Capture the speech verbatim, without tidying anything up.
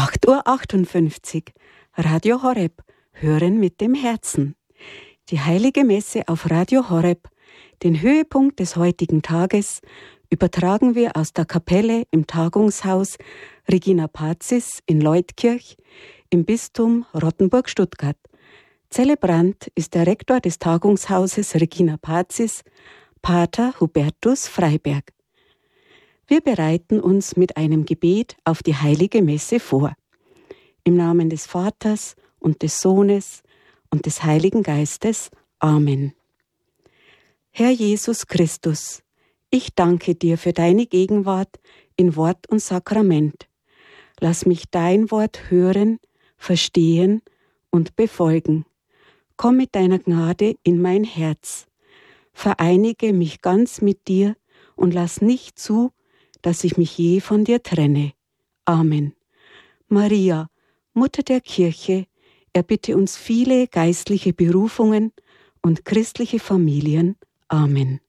acht Uhr achtundfünfzig, Radio Horeb, Hören mit dem Herzen. Die Heilige Messe auf Radio Horeb, den Höhepunkt des heutigen Tages, übertragen wir aus der Kapelle im Tagungshaus Regina Pazis in Leutkirch im Bistum Rottenburg-Stuttgart. Zelebrant ist der Rektor des Tagungshauses Regina Pazis, Pater Hubertus Freiberg. Wir bereiten uns mit einem Gebet auf die Heilige Messe vor. Im Namen des Vaters und des Sohnes und des Heiligen Geistes. Amen. Herr Jesus Christus, ich danke dir für deine Gegenwart in Wort und Sakrament. Lass mich dein Wort hören, verstehen und befolgen. Komm mit deiner Gnade in mein Herz. Vereinige mich ganz mit dir und lass nicht zu, dass ich mich je von dir trenne. Amen. Maria, Mutter der Kirche, erbitte uns viele geistliche Berufungen und christliche Familien. Amen.